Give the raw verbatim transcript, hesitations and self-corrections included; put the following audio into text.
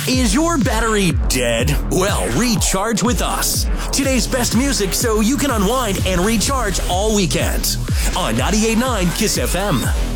Is your battery dead? Well, recharge with us. Today's best music so you can unwind and recharge all weekend on ninety-eight point nine KISS F M.